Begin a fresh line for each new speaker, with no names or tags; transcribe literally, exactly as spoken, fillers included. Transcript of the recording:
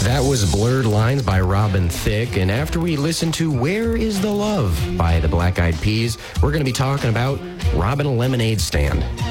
That was Blurred Lines by Robin Thicke, and after we listen to Where Is the Love by the Black Eyed Peas, we're going to be talking about Robbing a Lemonade Stand.